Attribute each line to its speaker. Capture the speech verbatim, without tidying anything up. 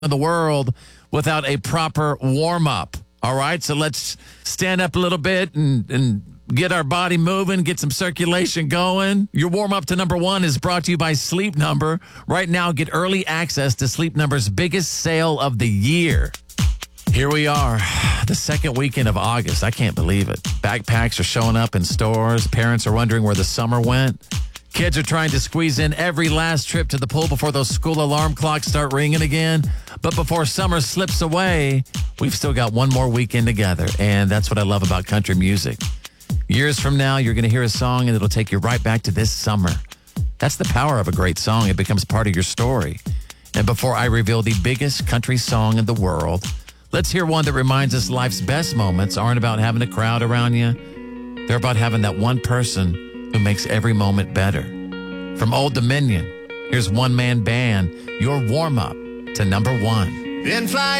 Speaker 1: of the world without a proper warm-up. All right, so let's stand up a little bit and, and get our body moving, get some circulation going. Your warm-up to number one is brought to you by Sleep Number. Right now, get early access to Sleep Number's biggest sale of the year. Here we are, the second weekend of August. I can't believe it. Backpacks are showing up in stores. Parents are wondering where the summer went. Kids are trying to squeeze in every last trip to the pool before those school alarm clocks start ringing again. But before summer slips away, we've still got one more weekend together. And that's what I love about country music. Years from now, you're going to hear a song and it'll take you right back to this summer. That's the power of a great song. It becomes part of your story. And before I reveal the biggest country song in the world, let's hear one that reminds us life's best moments aren't about having a crowd around you. They're about having that one person who makes every moment better. From Old Dominion, here's One Man Band, your warm-up to number one.
Speaker 2: Been flying